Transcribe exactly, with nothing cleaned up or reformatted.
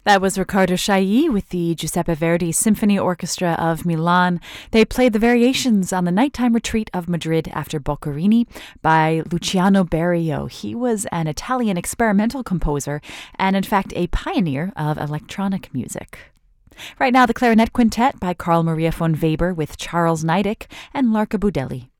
That was Riccardo Chailly with the Giuseppe Verdi Symphony Orchestra of Milan. They played the variations on the Nighttime Retreat of Madrid after Boccherini by Luciano Berio. He was an Italian experimental composer and, in fact, a pioneer of electronic music. Right now, the Clarinet Quintet by Carl Maria von Weber with Charles Neidig and Larka Budelli.